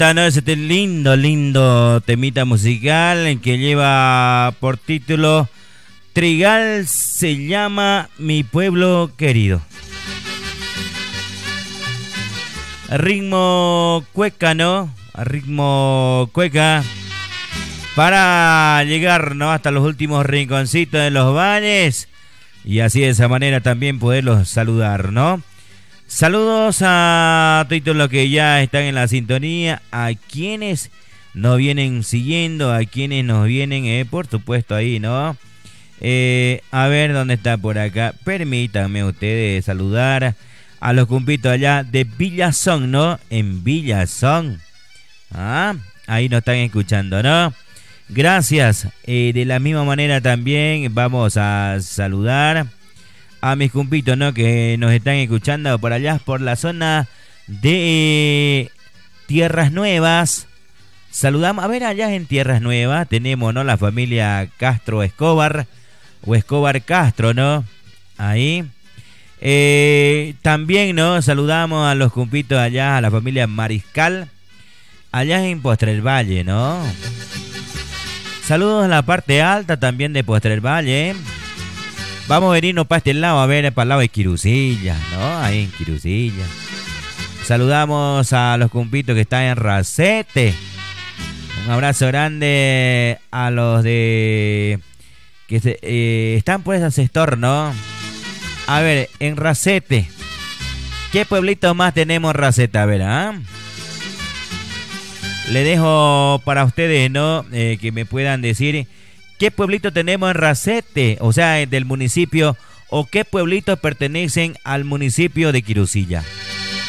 temita, ¿no? Ese lindo temita musical que lleva por título Trigal, se llama Mi Pueblo Querido. Ritmo cueca, ¿no? Ritmo cueca. Para llegar, ¿no? Hasta los últimos rinconcitos de los valles. Y así de esa manera también poderlos saludar, ¿no? Saludos a todos los que ya están en la sintonía, a quienes nos vienen siguiendo, a quienes nos vienen, por supuesto, ahí, ¿no? A ver dónde está por acá. Permítanme ustedes saludar a los cumpitos allá de Villazón, ¿no? En Villazón. Ah, ahí nos están escuchando, ¿no? Gracias. De la misma manera también vamos a saludar a mis cumpitos, ¿no? Que nos están escuchando por allá, por la zona de Tierras Nuevas. Saludamos, a ver, allá en Tierras Nuevas tenemos, ¿no? La familia Castro Escobar, o Escobar Castro, ¿no? Ahí. También, ¿no? Saludamos a los cumpitos allá, a la familia Mariscal, allá en Postrel Valle, ¿no? Saludos a la parte alta también de Postrel Valle. Vamos a venirnos para este lado, a ver, para el lado de Quirusilla, ¿no? Ahí en Quirusilla. Saludamos a los cumpitos que están en Racete. Un abrazo grande a los de que están por ese sector, ¿no? A ver, en Racete. ¿Qué pueblito más tenemos en Racete? A ver, ¿ah? Le dejo para ustedes, ¿no? Que me puedan decir qué pueblito tenemos en Racete, o sea, del municipio, o qué pueblitos pertenecen al municipio de Quirusilla.